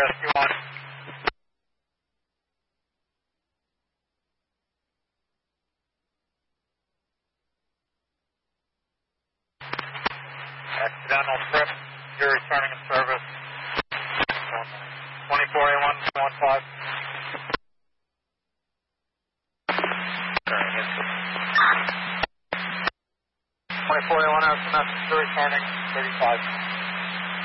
Rescue 1. Accidental trip. You're returning in service. 24A115. 24A1 has the message. You're returning 35.